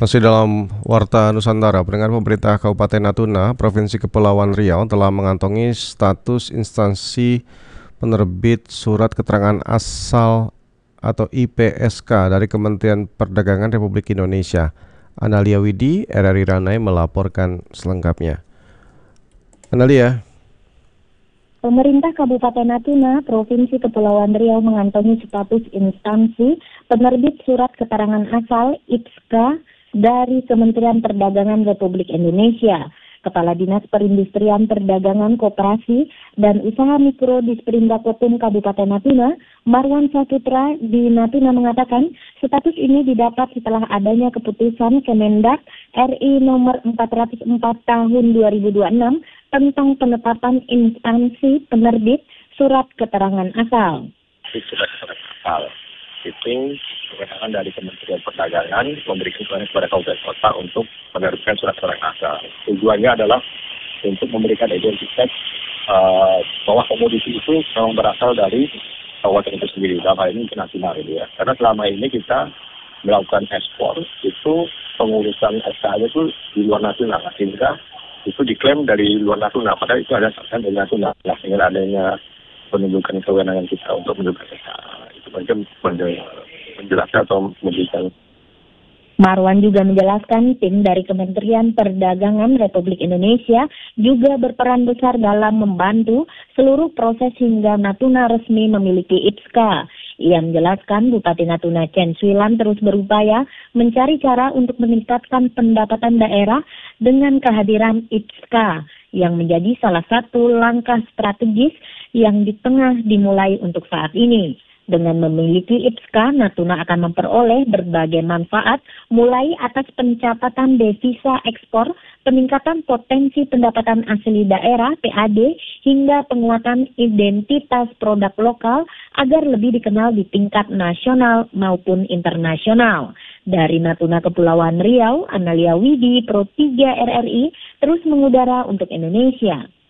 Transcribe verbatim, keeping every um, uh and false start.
Masih dalam Warta Nusantara, pendengar, pemerintah Kabupaten Natuna, Provinsi Kepulauan Riau telah mengantongi status instansi penerbit Surat Keterangan Asal atau I P S K dari Kementerian Perdagangan Republik Indonesia. Analia Widi, R R I Ranai melaporkan selengkapnya. Analia. Pemerintah Kabupaten Natuna, Provinsi Kepulauan Riau mengantongi status instansi penerbit Surat Keterangan Asal I P S K dari Kementerian Perdagangan Republik Indonesia. Kepala Dinas Perindustrian Perdagangan Koperasi dan Usaha Mikro Disperindak Kotum Kabupaten Natuna, Marwan Saputra di Natuna mengatakan status ini didapat setelah adanya keputusan Kemendak R I nomor empat ratus empat tahun dua ribu dua puluh enam tentang penetapan instansi penerbit Surat Keterangan Asal. Surat Keterangan Asal itu kewenangan dari Kementerian Perdagangan memberikan kewenangan kepada kabupaten kota untuk menerbitkan surat keterangan asal. Tujuannya adalah untuk memberikan identitas uh, bahwa komoditi itu memang berasal dari kabupaten itu sendiri, dalam hal ini internasional gitu ya. Karena selama ini kita melakukan ekspor itu pengurusan S K nya itu di luar Natuna, sehingga itu diklaim dari luar Natuna, padahal itu ada sasaran dari Natuna. Nah, dengan adanya penunjukan kewenangan kita untuk menunjukkan S K, itu macam menjelaskan atau memberikan. Marwan juga menjelaskan tim dari Kementerian Perdagangan Republik Indonesia juga berperan besar dalam membantu seluruh proses hingga Natuna resmi memiliki I P S K. Ia menjelaskan Bupati Natuna Chen Swilan terus berupaya mencari cara untuk meningkatkan pendapatan daerah dengan kehadiran I P S K yang menjadi salah satu langkah strategis yang di tengah dimulai untuk saat ini. Dengan memiliki I P S K, Natuna akan memperoleh berbagai manfaat mulai atas pencapaian devisa ekspor, peningkatan potensi pendapatan asli daerah P A D, hingga penguatan identitas produk lokal agar lebih dikenal di tingkat nasional maupun internasional. Dari Natuna Kepulauan Riau, Analia Widi, Pro tiga R R I, terus mengudara untuk Indonesia.